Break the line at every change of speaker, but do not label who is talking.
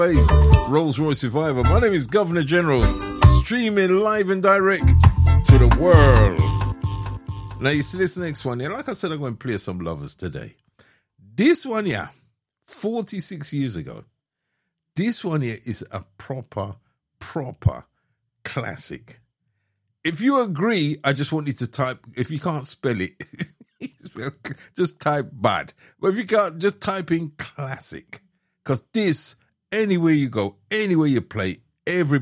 Bass, Rolls-Royce Survivor. My name is Governor General, streaming live and direct to the world. Now you see this next one, yeah, like I said, I'm going to play some lovers today. This one, yeah, 46 years ago. This one here is a proper classic. If you agree, I just want you to type, if you can't spell it, just type bad. But if you can't, just type in classic. Because this, anywhere you go, anywhere you play, everybody